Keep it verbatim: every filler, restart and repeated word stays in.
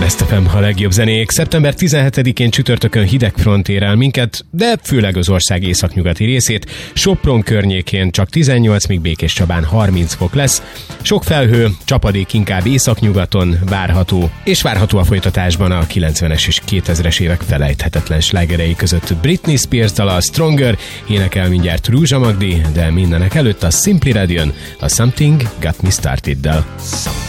Best ef em, a legjobb zenék. szeptember tizenhetedikén csütörtökön hideg front ér el minket, de főleg az ország északnyugati részét. Sopron környékén csak tizennyolc, míg Békéscsabán harminc fok lesz. Sok felhő, csapadék inkább északnyugaton várható, és várható a folytatásban a kilencvenes és kétezres évek felejthetetlen slágerei között Britney Spears dala, a Stronger, énekel mindjárt Rúzsa Magdi, de mindenek előtt a Simply Red jön a Something Got Me Started-del.